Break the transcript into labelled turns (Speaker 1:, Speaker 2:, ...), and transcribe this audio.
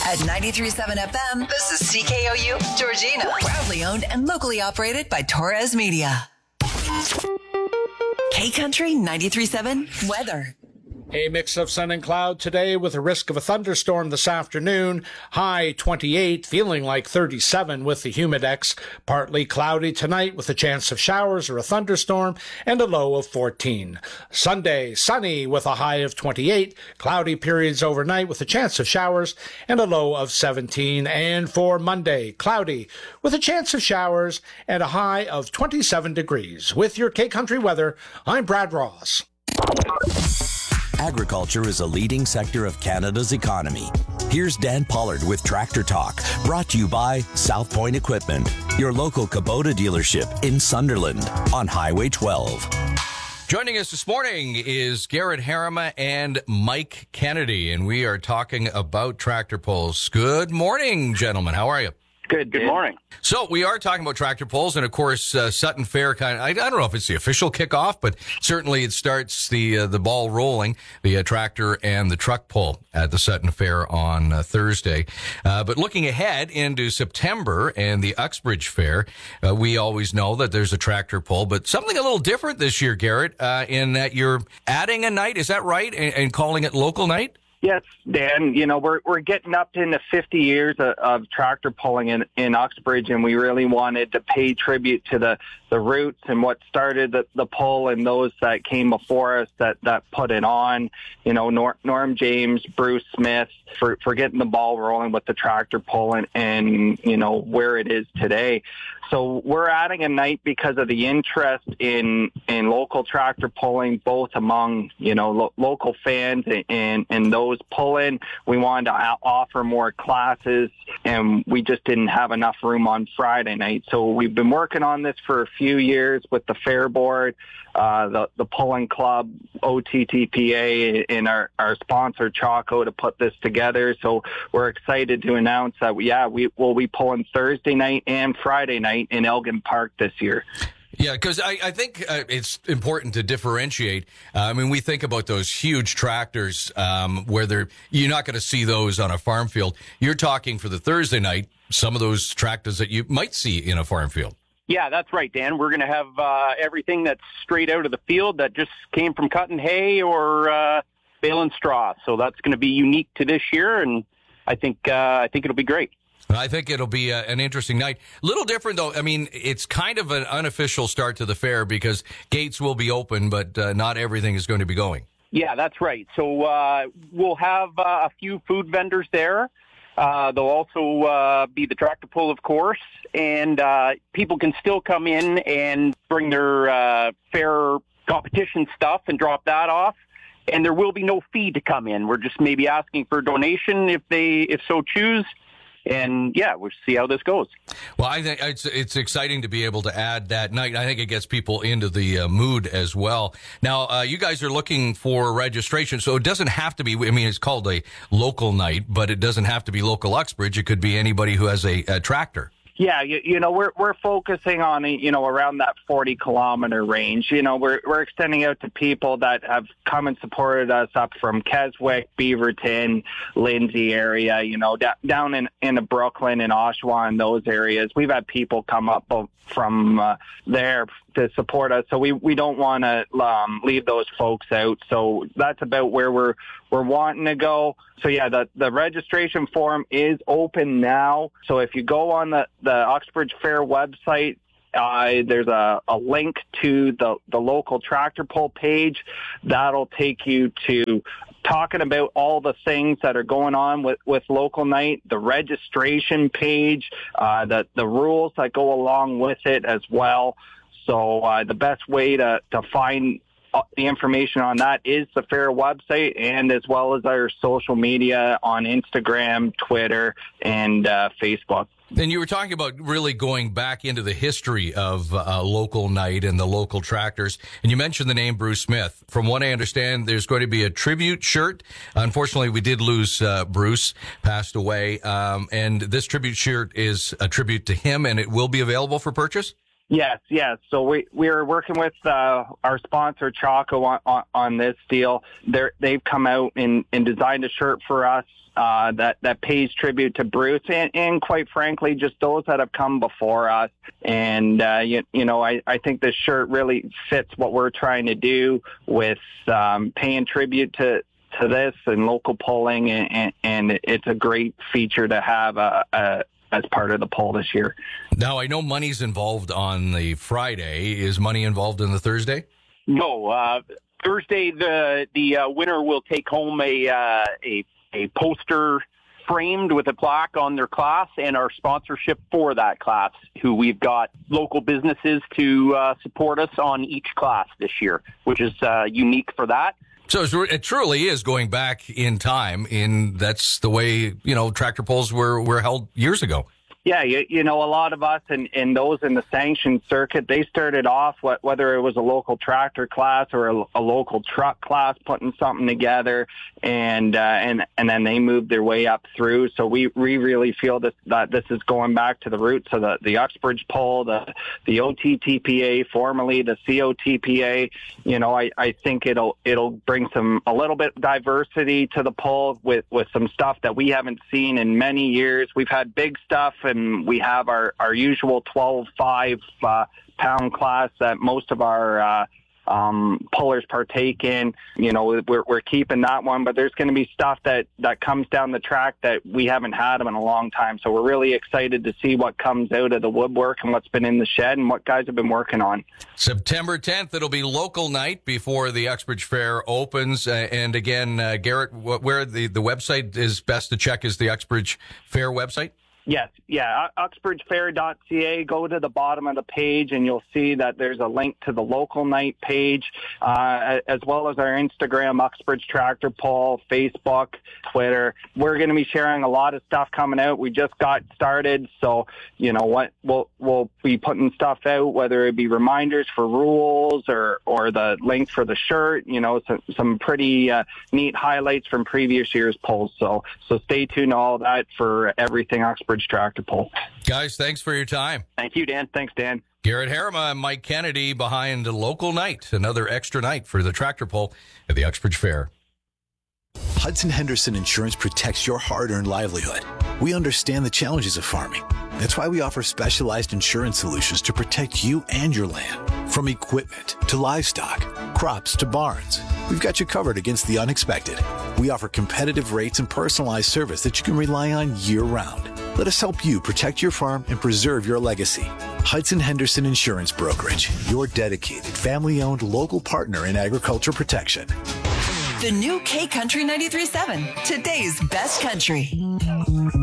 Speaker 1: At 93.7 FM, this is CKOU, Georgina. Proudly owned and locally operated by Torres Media. K-Country 93.7 weather.
Speaker 2: A mix of sun and cloud today with a risk of a thunderstorm this afternoon. High 28, feeling like 37 with the humidex. Partly cloudy tonight with a chance of showers or a thunderstorm and a low of 14. Sunday, sunny with a high of 28. Cloudy periods overnight with a chance of showers and a low of 17. And for Monday, cloudy with a chance of showers and a high of 27 degrees. With your K-Country weather, I'm Brad Ross.
Speaker 3: Agriculture is a leading sector of Canada's economy. Here's Dan Pollard with Tractor Talk, brought to you by South Point Equipment, your local Kubota dealership in Sunderland on Highway 12.
Speaker 4: Joining us this morning is Garrett Harima and Mike Kennedy, and we are talking about tractor pulls. Good morning, gentlemen. How are you?
Speaker 5: Good morning.
Speaker 4: So we are talking about tractor pulls, and of course, Sutton Fair I don't know if it's the official kickoff, but certainly it starts the ball rolling, the tractor and the truck pull at the Sutton Fair on Thursday. But looking ahead into September and the Uxbridge Fair, we always know that there's a tractor pull, but something a little different this year, Garrett, in that you're adding a night, is that right, and calling it local night?
Speaker 5: Yes, Dan, we're getting up into 50 years of tractor pulling in Uxbridge, and we really wanted to pay tribute to the roots and what started the pull and those that came before us that put it on. Norm James, Bruce Smith, for getting the ball rolling with the tractor pull and where it is today. So we're adding a night because of the interest in local tractor pulling, both among, local fans and those pulling. We wanted to offer more classes, and we just didn't have enough room on Friday night. So we've been working on this for a few years with the Fair Board, the Pulling Club, OTTPA, and our sponsor, Chaco, to put this together. So we're excited to announce that, we will be pulling Thursday night and Friday night in Elgin Park this year.
Speaker 4: Yeah, because I think it's important to differentiate. We think about those huge tractors where you're not going to see those on a farm field. You're talking for the Thursday night, some of those tractors that you might see in a farm field.
Speaker 6: Yeah, that's right, Dan. We're going to have everything that's straight out of the field that just came from cutting hay or baling straw. So that's going to be unique to this year, and I think it'll be great.
Speaker 4: I think it'll be an interesting night. Little different, though. It's kind of an unofficial start to the fair because gates will be open, but not everything is going to be going.
Speaker 6: Yeah, that's right. So we'll have a few food vendors there. There'll also be the tractor pull, of course, and people can still come in and bring their fair competition stuff and drop that off. And there will be no fee to come in. We're just maybe asking for a donation if so choose. And we'll see how this goes.
Speaker 4: Well, I think it's exciting to be able to add that night. I think it gets people into the mood as well. Now, you guys are looking for registration, so it doesn't have to be. It's called a local night, but it doesn't have to be local Uxbridge. It could be anybody who has a tractor.
Speaker 5: Yeah, we're focusing on, around that 40-kilometer range. We're extending out to people that have come and supported us up from Keswick, Beaverton, Lindsay area, down in the Brooklyn and Oshawa and those areas. We've had people come up from there to support us, so we don't want to leave those folks out. So that's about where we're wanting to go. So the registration form is open now. So if you go on the Uxbridge Fair website, there's a link to the local tractor pull page. That'll take you to talking about all the things that are going on with local night, the registration page, the rules that go along with it as well. So the best way to find the information on that is the fair website, and as well as our social media on Instagram, Twitter, and Facebook.
Speaker 4: And you were talking about really going back into the history of local night and the local tractors. And you mentioned the name Bruce Smith. From what I understand, there's going to be a tribute shirt. Unfortunately, we did lose Bruce, passed away. And this tribute shirt is a tribute to him, and it will be available for purchase?
Speaker 5: Yes. So we're working with our sponsor Chaco on this deal. They've come out and designed a shirt for us that pays tribute to Bruce and quite frankly, just those that have come before us. And I think this shirt really fits what we're trying to do with paying tribute to this and local polling, and it's a great feature to have as part of the poll this year.
Speaker 4: Now, I know money's involved on the Friday. Is money involved in the Thursday?
Speaker 6: No. Thursday, the winner will take home a poster framed with a plaque on their class and our sponsorship for that class, who we've got local businesses to support us on each class this year, which is unique for that.
Speaker 4: So it truly is going back in time. That's the way, tractor pulls were held years ago.
Speaker 5: Yeah, a lot of us and those in the sanctioned circuit, they started off, whether it was a local tractor class or a local truck class, putting something together, and then they moved their way up through. So we really feel that this is going back to the roots of the Uxbridge poll, the OTTPA, formerly the COTPA. I think it'll bring a little bit of diversity to the poll with some stuff that we haven't seen in many years. We've had big stuff, and we have our usual 12.5 pound class that most of our pullers partake in. We're keeping that one, but there's going to be stuff that comes down the track that we haven't had them in a long time. So we're really excited to see what comes out of the woodwork and what's been in the shed and what guys have been working on.
Speaker 4: September 10th, it'll be local night before the Uxbridge Fair opens. And again, Garrett, where the website is best to check is the Uxbridge Fair website?
Speaker 5: Yes, uxbridgefair.ca. Go to the bottom of the page and you'll see that there's a link to the local night page, as well as our Instagram, Uxbridge Tractor Pull, Facebook, Twitter. We're going to be sharing a lot of stuff coming out. We just got started, so we'll be putting stuff out, whether it be reminders for rules or the link for the shirt. Some pretty neat highlights from previous year's polls. So stay tuned to all that for everything Uxbridge Tractor Pull.
Speaker 4: Guys, thanks for your time.
Speaker 5: Thank you, Dan. Thanks, Dan.
Speaker 4: Garrett Harriman and Mike Kennedy behind Local Night, another extra night for the tractor pull at the Uxbridge Fair.
Speaker 7: Hudson Henderson Insurance protects your hard-earned livelihood. We understand the challenges of farming. That's why we offer specialized insurance solutions to protect you and your land. From equipment to livestock, crops to barns, we've got you covered against the unexpected. We offer competitive rates and personalized service that you can rely on year-round. Let us help you protect your farm and preserve your legacy. Hudson Henderson Insurance Brokerage, your dedicated, family-owned local partner in agriculture protection.
Speaker 1: The new K Country 93.7, today's best country.